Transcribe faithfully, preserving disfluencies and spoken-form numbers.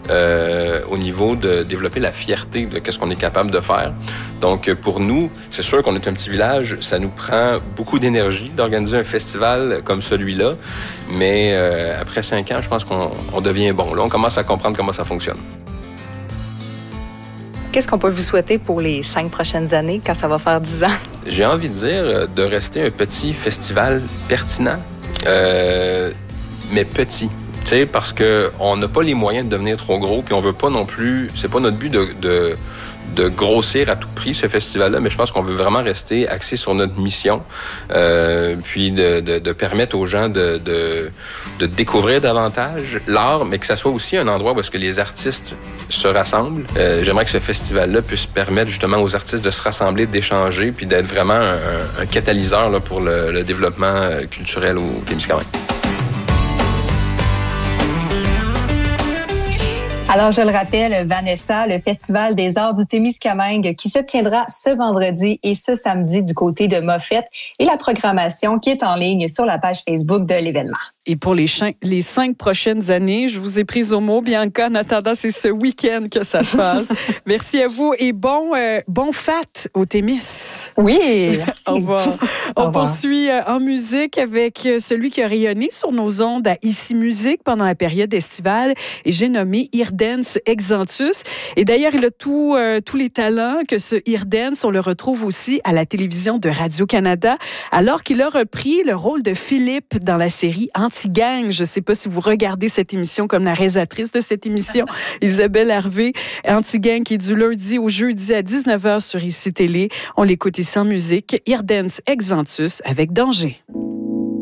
euh, au niveau de développer la fierté de ce qu'on est capable de faire. Donc, pour nous, c'est sûr qu'on est un petit village, ça nous prend beaucoup d'énergie d'organiser un festival comme celui-là, mais euh, après cinq ans, je pense qu'on on devient bon. Là, on commence à comprendre comment ça fonctionne. Qu'est-ce qu'on peut vous souhaiter pour les cinq prochaines années quand ça va faire dix ans? J'ai envie de dire de rester un petit festival pertinent, euh, mais petit. Tu sais, parce qu'on n'a pas les moyens de devenir trop gros, puis on veut pas non plus... C'est pas notre but de, de, de grossir à tout prix ce festival-là, mais je pense qu'on veut vraiment rester axé sur notre mission, euh, puis de, de, de permettre aux gens de, de, de découvrir davantage l'art, mais que ça soit aussi un endroit où est-ce que les artistes se rassemblent. Euh, j'aimerais que ce festival-là puisse permettre justement aux artistes de se rassembler, d'échanger, puis d'être vraiment un, un catalyseur là, pour le, le développement culturel au Témiscamingue. Alors, je le rappelle, Vanessa, le Festival des arts du Témiscamingue qui se tiendra ce vendredi et ce samedi du côté de Moffett et la programmation qui est en ligne sur la page Facebook de l'événement. Et pour les, ch- les cinq prochaines années, je vous ai pris au mot, Bianca. En attendant, c'est ce week-end que ça se passe. Merci à vous et bon, euh, bon fat au Témis. Oui, merci. Au revoir. Au On revoir. poursuit euh, en musique avec euh, celui qui a rayonné sur nos ondes à Ici Musique pendant la période estivale. Et j'ai nommé Eardance Exantus. Et d'ailleurs, il a tout, euh, tous les talents que ce Eardance. On le retrouve aussi à la télévision de Radio-Canada, alors qu'il a repris le rôle de Philippe dans la série Anti-Gang. Je ne sais pas si vous regardez cette émission comme la réalisatrice de cette émission, Isabelle Harvey. Anti-Gang qui est du lundi au jeudi à dix-neuf heures sur Ici Télé. On l'écoute ici en musique. Eardance Exantus avec Danger.